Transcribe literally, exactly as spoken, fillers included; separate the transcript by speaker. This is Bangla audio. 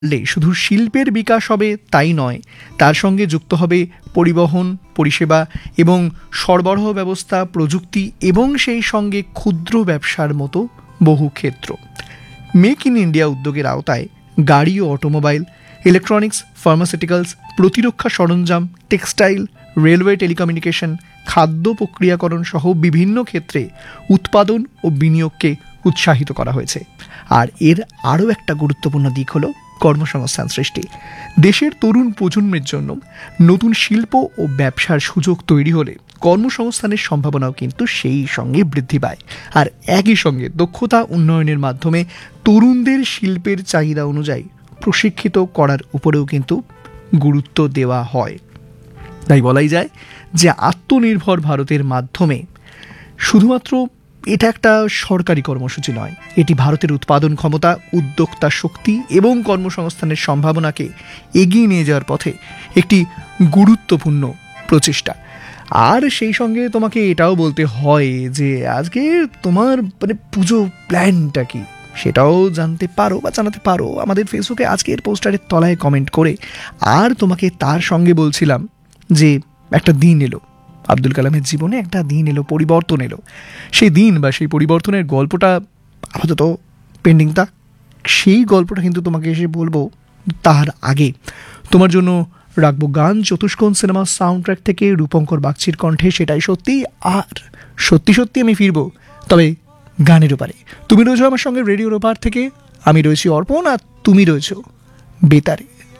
Speaker 1: লে শুধু শিল্পের বিকাশ হবে তাই নয়, তার সঙ্গে যুক্ত হবে পরিবহন পরিষেবা এবং সরবরাহ ব্যবস্থা, প্রযুক্তি এবং সেই সঙ্গে ক্ষুদ্র ব্যবসার মতো বহু ক্ষেত্র। মেক ইন ইন্ডিয়া উদ্যোগের আওতায় গাড়ি ও অটোমোবাইল, ইলেকট্রনিক্স, ফার্মাসিউটিক্যালস, প্রতিরক্ষা সরঞ্জাম, টেক্সটাইল, রেলওয়ে, টেলিকমিউনিকেশন, খাদ্য প্রক্রিয়াকরণ সহ বিভিন্ন ক্ষেত্রে উৎপাদন ও বিনিয়োগকে উৎসাহিত করা হয়েছে। আর এর আরও একটা গুরুত্বপূর্ণ দিক হলো কর্মসংস্থান সৃষ্টি। দেশের তরুণ প্রজন্মের জন্য নতুন শিল্প ও ব্যবসার সুযোগ তৈরি হলে কর্মসংস্থানের সম্ভাবনাও কিন্তু সেই সঙ্গে বৃদ্ধি পায়। আর একই সঙ্গে দক্ষতা উন্নয়নের মাধ্যমে তরুণদের শিল্পের চাহিদা অনুযায়ী প্রশিক্ষিত করার উপরেও কিন্তু গুরুত্ব দেওয়া হয়। তাই বলাই যায় যে আত্মনির্ভর ভারতের মাধ্যমে শুধুমাত্র এটা একটা সরকারি কর্মসূচি নয়, এটি ভারতের উৎপাদন ক্ষমতা, উদ্যোক্তা শক্তি এবং কর্মসংস্থানের সম্ভাবনাকে এগিয়ে নিয়ে যাওয়ার পথে একটি গুরুত্বপূর্ণ প্রচেষ্টা। আর সেই সঙ্গে তোমাকে এটাও বলতে হয় যে আজকে তোমার মানে পুজো প্ল্যানটা কি সেটাও জানতে পারো বা জানাতে পারো আমাদের ফেসবুকে আজকের পোস্টারের তলায় কমেন্ট করে। আর তোমাকে তার সঙ্গে বলছিলাম যে একটা দিন এলো, আব্দুল কালামের জীবনে একটা দিন এলো, পরিবর্তন এলো। সেই দিন বা সেই পরিবর্তনের গল্পটা আপাতত পেন্ডিং থাক, সেই গল্পটা কিন্তু তোমাকে এসে বলবো। তার আগে তোমার জন্য রাখবো গান চতুষ্কোণ সিনেমার সাউন্ড ট্র্যাক থেকে রূপঙ্কর বাগচির কণ্ঠে সেটাই সত্যি। আর সত্যি সত্যি আমি ফিরবো, তবে গানের ওপারে। তুমি রয়েছো আমার সঙ্গে রেডিওর ওপার থেকে, আমি রয়েছি অর্পণ, আর তুমি রয়েছো বেতারে।